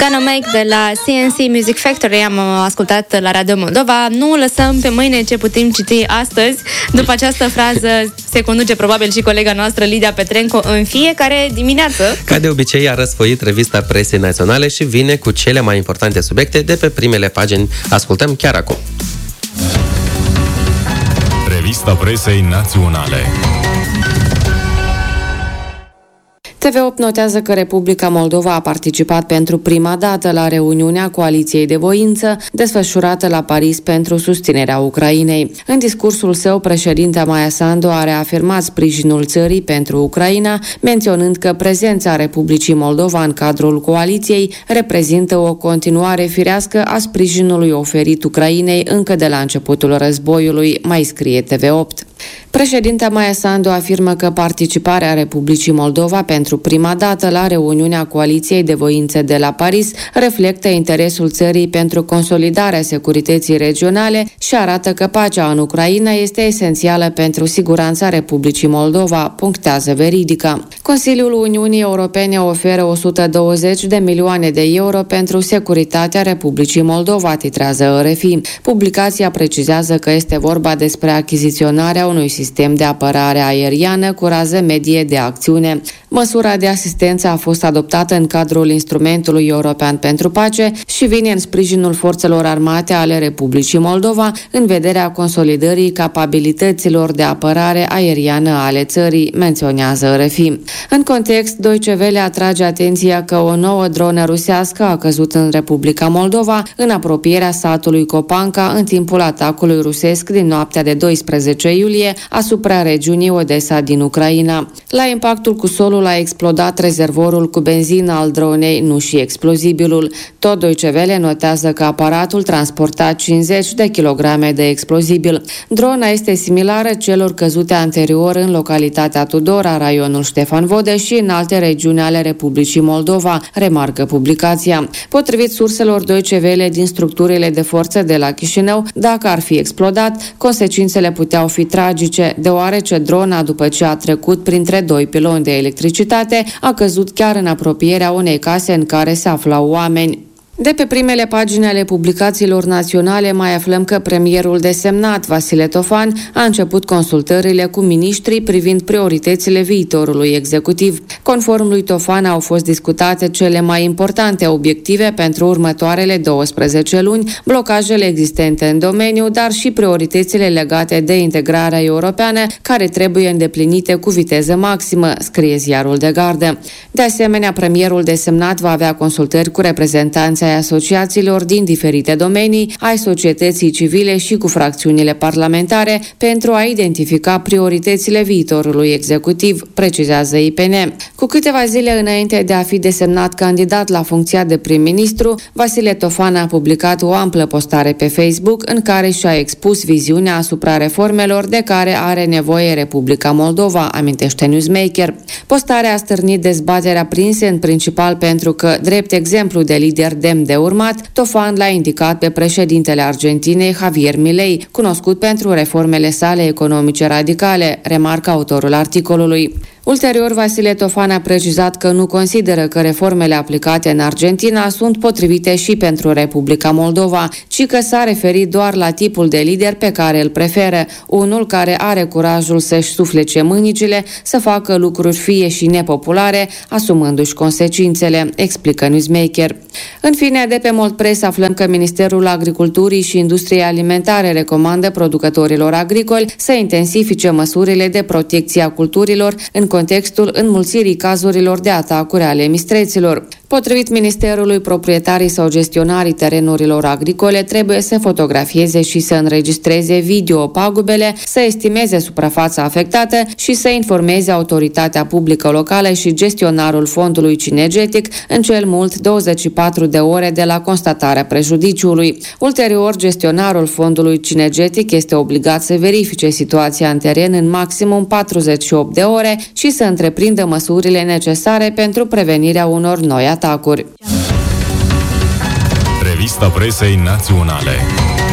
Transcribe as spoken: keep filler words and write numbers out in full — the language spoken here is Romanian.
Gonna Make de la C N C Music Factory am ascultat la Radio Moldova. Nu lăsăm pe mâine ce putem citi astăzi. După această frază se conduce probabil și colega noastră Lidia Petrenco în fiecare dimineață. Ca de obicei a răsfoit revista presei naționale și vine cu cele mai importante subiecte de pe primele pagini. Ascultăm chiar acum. Revista presei naționale. T V opt notează că Republica Moldova a participat pentru prima dată la reuniunea Coaliției de Voință desfășurată la Paris pentru susținerea Ucrainei. În discursul său, președinta Maia Sandu a reafirmat sprijinul țării pentru Ucraina, menționând că prezența Republicii Moldova în cadrul coaliției reprezintă o continuare firească a sprijinului oferit Ucrainei încă de la începutul războiului, mai scrie T V opt. Președinta Maia Sandu afirmă că participarea Republicii Moldova pentru prima dată la reuniunea Coaliției de Voință de la Paris reflectă interesul țării pentru consolidarea securității regionale și arată că pacea în Ucraina este esențială pentru siguranța Republicii Moldova, punctează Veridica. Consiliul Uniunii Europene oferă o sută douăzeci de milioane de euro pentru securitatea Republicii Moldova, titrează R F I. Publicația precizează că este vorba despre achiziționarea unui sistem de apărare aeriană cu rază medie de acțiune. Măsura de asistență a fost adoptată în cadrul Instrumentului European pentru Pace și vine în sprijinul forțelor armate ale Republicii Moldova în vederea consolidării capabilităților de apărare aeriană ale țării, menționează R F I. În context, Deutsche Welle atrage atenția că o nouă dronă rusească a căzut în Republica Moldova în apropierea satului Copanca în timpul atacului rusesc din noaptea de doisprezece iulie asupra regiunii Odessa din Ucraina. La impactul cu solul a explodat rezervorul cu benzină al dronei, nu și explozibilul. Tot Deutsche Welle notează că aparatul transporta cincizeci de kilograme de explozibil. Drona este similară celor căzute anterior în localitatea Tudora, raionul Ștefan Vodă și în alte regiuni ale Republicii Moldova, remarcă publicația. Potrivit surselor Deutsche Welle din structurile de forță de la Chișinău, dacă ar fi explodat, consecințele puteau fi tragice, deoarece drona, după ce a trecut printre doi piloni de electricitate, a căzut chiar în apropierea unei case în care se aflau oameni. De pe primele pagini ale publicațiilor naționale mai aflăm că premierul desemnat, Vasile Tofan, a început consultările cu miniștrii privind prioritățile viitorului executiv. Conform lui Tofan, au fost discutate cele mai importante obiective pentru următoarele douăsprezece luni, blocajele existente în domeniu, dar și prioritățile legate de integrarea europeană, care trebuie îndeplinite cu viteză maximă, scrie ziarul de Gardă. De asemenea, premierul desemnat va avea consultări cu reprezentanții ai asociațiilor din diferite domenii, ai societății civile și cu fracțiunile parlamentare pentru a identifica prioritățile viitorului executiv, precizează I P N. Cu câteva zile înainte de a fi desemnat candidat la funcția de prim-ministru, Vasile Tofan a publicat o amplă postare pe Facebook în care și-a expus viziunea asupra reformelor de care are nevoie Republica Moldova, amintește Newsmaker. Postarea a stârnit dezbateri aprinse în principal pentru că, drept exemplu de lider demn de urmat, Tofan l-a indicat pe președintele Argentinei, Javier Milei, cunoscut pentru reformele sale economice radicale, remarcă autorul articolului. Ulterior, Vasile Tofan a precizat că nu consideră că reformele aplicate în Argentina sunt potrivite și pentru Republica Moldova, ci că s-a referit doar la tipul de lider pe care îl preferă, unul care are curajul să-și suflece mânicile, să facă lucruri fie și nepopulare, asumându-și consecințele, explică Newsmaker. În fine, de pe Moldpress aflăm că Ministerul Agriculturii și Industriei Alimentare recomandă producătorilor agricoli să intensifice măsurile de protecție a culturilor în contextul înmulțirii cazurilor de atacuri ale mistreților. Potrivit Ministerului, proprietarii sau gestionarii terenurilor agricole trebuie să fotografieze și să înregistreze video-pagubele, să estimeze suprafața afectată și să informeze autoritatea publică locală și gestionarul fondului cinegetic în cel mult douăzeci și patru de ore de la constatarea prejudiciului. Ulterior, gestionarul fondului cinegetic este obligat să verifice situația în teren în maximum patruzeci și opt de ore și să întreprindă măsurile necesare pentru prevenirea unor noi atacuri. Revista presei naționale.